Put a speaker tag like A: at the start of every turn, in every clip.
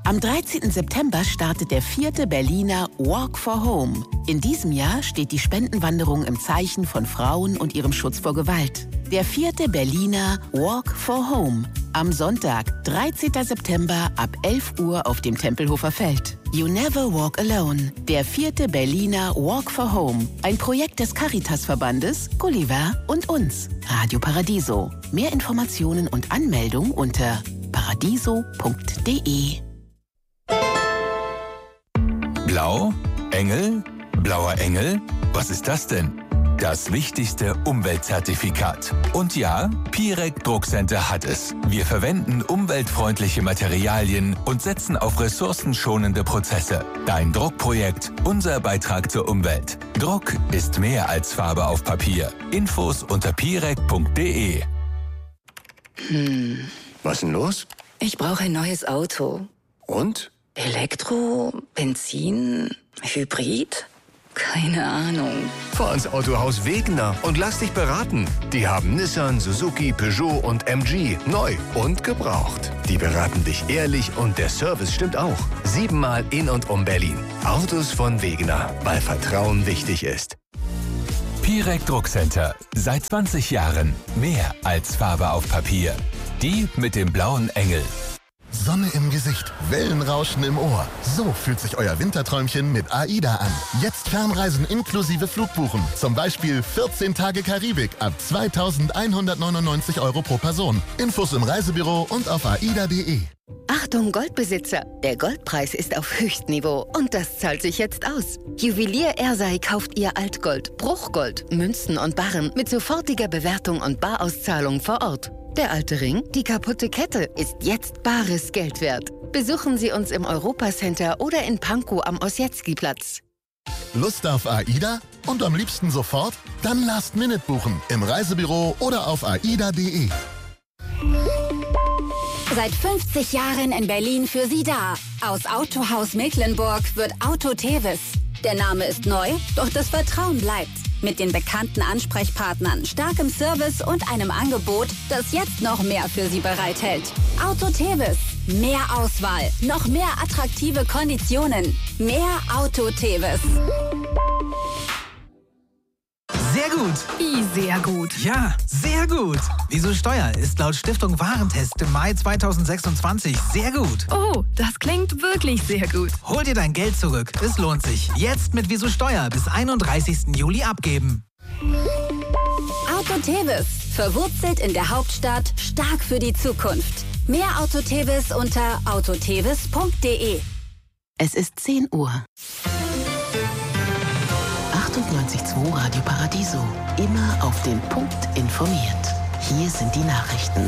A: Am 13. September startet der 4. Berliner Walk for Home. In diesem Jahr steht die Spendenwanderung im Zeichen von Frauen und ihrem Schutz vor Gewalt. Der 4. Berliner Walk for Home. Am Sonntag, 13. September ab 11 Uhr auf dem Tempelhofer Feld. You Never Walk Alone. Der 4. Berliner Walk for Home. Ein Projekt des Caritas-Verbandes, Gulliver und uns. Radio Paradiso. Mehr Informationen und Anmeldung unter paradiso.de.
B: Blau? Engel? Blauer Engel? Was ist das denn? Das wichtigste Umweltzertifikat. Und ja, Pirec Druckcenter hat es. Wir verwenden umweltfreundliche Materialien und setzen auf ressourcenschonende Prozesse. Dein Druckprojekt, unser Beitrag zur Umwelt. Druck ist mehr als Farbe auf Papier. Infos unter pirec.de.
C: Was ist denn los?
D: Ich brauche ein neues Auto.
C: Und?
D: Elektro? Benzin? Hybrid? Keine Ahnung.
C: Fahr ins Autohaus Wegener und lass dich beraten. Die haben Nissan, Suzuki, Peugeot und MG neu und gebraucht. Die beraten dich ehrlich und der Service stimmt auch. 7-mal in und um Berlin. Autos von Wegener, weil Vertrauen wichtig ist.
B: Pirec Druckcenter. Seit 20 Jahren mehr als Farbe auf Papier. Die mit dem blauen Engel.
E: Sonne im Gesicht, Wellenrauschen im Ohr. So fühlt sich euer Winterträumchen mit AIDA an. Jetzt Fernreisen inklusive Flugbuchen. Zum Beispiel 14 Tage Karibik ab 2.199 € pro Person. Infos im Reisebüro und auf aida.de.
F: Achtung Goldbesitzer, der Goldpreis ist auf Höchstniveau und das zahlt sich jetzt aus. Juwelier Ersei kauft ihr Altgold, Bruchgold, Münzen und Barren mit sofortiger Bewertung und Barauszahlung vor Ort. Der alte Ring, die kaputte Kette, ist jetzt bares Geld wert. Besuchen Sie uns im Europacenter oder in Pankow am Ossietzky-Platz.
E: Lust auf AIDA? Und am liebsten sofort? Dann Last Minute buchen im Reisebüro oder auf aida.de.
G: Seit 50 Jahren in Berlin für Sie da. Aus Autohaus Mecklenburg wird Auto Tevis. Der Name ist neu, doch das Vertrauen bleibt. Mit den bekannten Ansprechpartnern, starkem Service und einem Angebot, das jetzt noch mehr für Sie bereithält. Auto Tevis. Mehr Auswahl, noch mehr attraktive Konditionen. Mehr Auto Tevis.
H: Sehr gut.
I: Wie sehr gut?
H: Ja, sehr gut. Wieso Steuer ist laut Stiftung Warentest im Mai 2026 sehr gut.
I: Oh, das klingt wirklich sehr gut.
H: Hol dir dein Geld zurück. Es lohnt sich. Jetzt mit Wieso Steuer bis 31. Juli abgeben.
G: Auto Tevis. Verwurzelt in der Hauptstadt, stark für die Zukunft. Mehr Auto Tevis unter autotevis.de.
A: Es ist 10 Uhr. 98.2 Radio Paradiso. Immer auf den Punkt informiert. Hier sind die Nachrichten.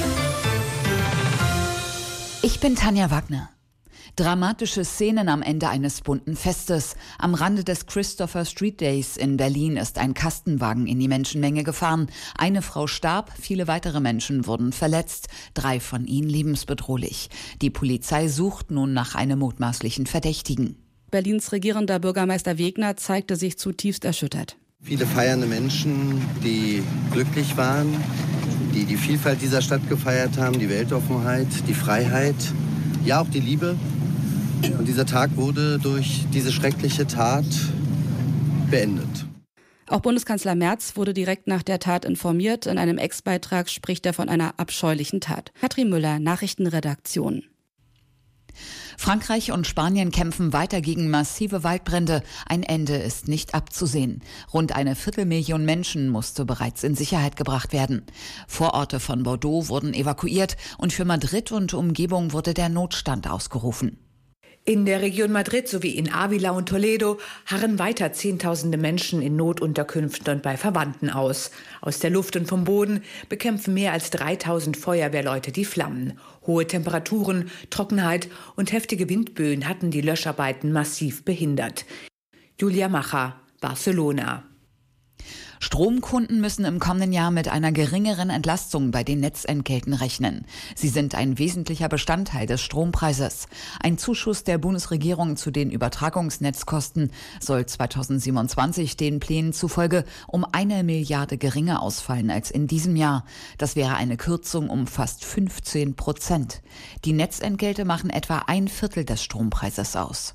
J: Ich bin Tanja Wagner. Dramatische Szenen am Ende eines bunten Festes. Am Rande des Christopher Street Days in Berlin ist ein Kastenwagen in die Menschenmenge gefahren. Eine Frau starb, viele weitere Menschen wurden verletzt, 3 von ihnen lebensbedrohlich. Die Polizei sucht nun nach einem mutmaßlichen Verdächtigen.
K: Berlins regierender Bürgermeister Wegner zeigte sich zutiefst erschüttert.
L: Viele feiernde Menschen, die glücklich waren, die die Vielfalt dieser Stadt gefeiert haben, die Weltoffenheit, die Freiheit, ja auch die Liebe. Und dieser Tag wurde durch diese schreckliche Tat beendet.
K: Auch Bundeskanzler Merz wurde direkt nach der Tat informiert. In einem Ex-Beitrag spricht er von einer abscheulichen Tat. Katrin Müller, Nachrichtenredaktion.
J: Frankreich und Spanien kämpfen weiter gegen massive Waldbrände. Ein Ende ist nicht abzusehen. Rund 250.000 Menschen musste bereits in Sicherheit gebracht werden. Vororte von Bordeaux wurden evakuiert und für Madrid und Umgebung wurde der Notstand ausgerufen.
M: In der Region Madrid sowie in Ávila und Toledo harren weiter Zehntausende Menschen in Notunterkünften und bei Verwandten aus. Aus der Luft und vom Boden bekämpfen mehr als 3.000 Feuerwehrleute die Flammen. Hohe Temperaturen, Trockenheit und heftige Windböen hatten die Löscharbeiten massiv behindert. Julia Macher, Barcelona.
J: Stromkunden müssen im kommenden Jahr mit einer geringeren Entlastung bei den Netzentgelten rechnen. Sie sind ein wesentlicher Bestandteil des Strompreises. Ein Zuschuss der Bundesregierung zu den Übertragungsnetzkosten soll 2027 den Plänen zufolge um 1 Milliarde geringer ausfallen als in diesem Jahr. Das wäre eine Kürzung um fast 15%. Die Netzentgelte machen etwa 1/4 des Strompreises aus.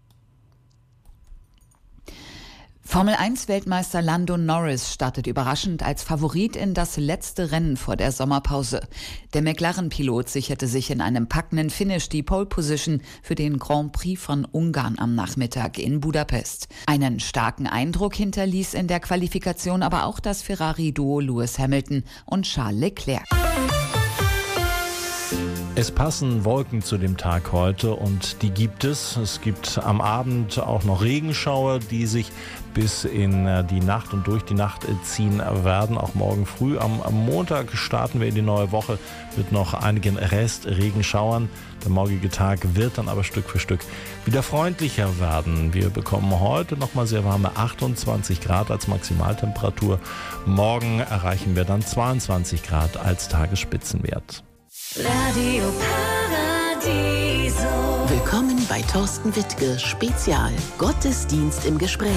J: Formel-1-Weltmeister Lando Norris startet überraschend als Favorit in das letzte Rennen vor der Sommerpause. Der McLaren-Pilot sicherte sich in einem packenden Finish die Pole-Position für den Grand Prix von Ungarn am Nachmittag in Budapest. Einen starken Eindruck hinterließ in der Qualifikation aber auch das Ferrari-Duo Lewis Hamilton und Charles Leclerc.
N: Es passen Wolken zu dem Tag heute und die gibt es. Es gibt am Abend auch noch Regenschauer, die sich bis in die Nacht und durch die Nacht ziehen werden. Auch morgen früh am Montag starten wir in die neue Woche mit noch einigen Restregenschauern. Der morgige Tag wird dann aber Stück für Stück wieder freundlicher werden. Wir bekommen heute nochmal sehr warme 28 Grad als Maximaltemperatur. Morgen erreichen wir dann 22 Grad als Tagesspitzenwert.
A: Radio Paradiso. Willkommen bei Thorsten Wittke Spezial. Gottesdienst im Gespräch.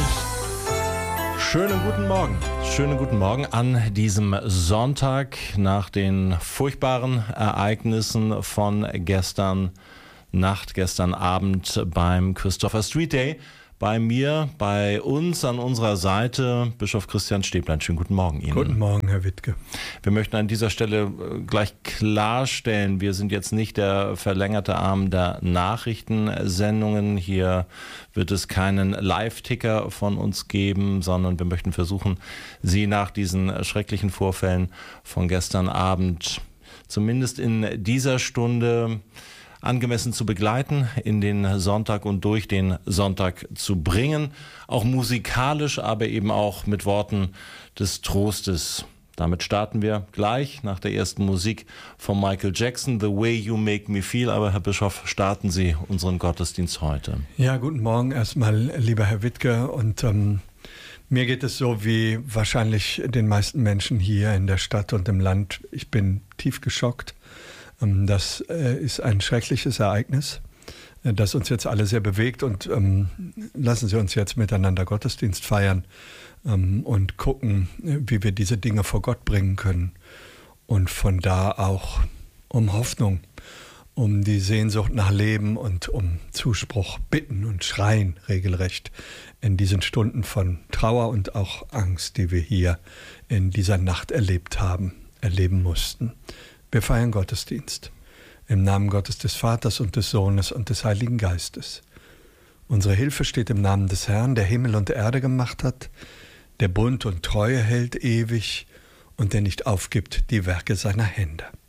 N: Schönen guten Morgen an diesem Sonntag nach den furchtbaren Ereignissen von gestern Nacht, gestern Abend beim Christopher Street Day. Bei mir, bei uns an unserer Seite, Bischof Christian Stäblein. Schönen guten Morgen Ihnen.
O: Guten Morgen, Herr Wittke.
N: Wir möchten an dieser Stelle gleich klarstellen, wir sind jetzt nicht der verlängerte Arm der Nachrichtensendungen. Hier wird es keinen Live-Ticker von uns geben, sondern wir möchten versuchen, Sie nach diesen schrecklichen Vorfällen von gestern Abend zumindest in dieser Stunde angemessen zu begleiten, in den Sonntag und durch den Sonntag zu bringen. Auch musikalisch, aber eben auch mit Worten des Trostes. Damit starten wir gleich nach der ersten Musik von Michael Jackson, The Way You Make Me Feel. Aber Herr Bischof, starten Sie unseren Gottesdienst heute.
O: Ja, guten Morgen erstmal, lieber Herr Wittke. Und mir geht es so wie wahrscheinlich den meisten Menschen hier in der Stadt und im Land. Ich bin tief geschockt. Das ist ein schreckliches Ereignis, das uns jetzt alle sehr bewegt. Und lassen Sie uns jetzt miteinander Gottesdienst feiern und gucken, wie wir diese Dinge vor Gott bringen können. Und von da auch um Hoffnung, um die Sehnsucht nach Leben und um Zuspruch bitten und schreien regelrecht in diesen Stunden von Trauer und auch Angst, die wir hier in dieser Nacht erleben mussten. Wir feiern Gottesdienst im Namen Gottes des Vaters und des Sohnes und des Heiligen Geistes. Unsere Hilfe steht im Namen des Herrn, der Himmel und Erde gemacht hat, der Bund und Treue hält ewig und der nicht aufgibt die Werke seiner Hände.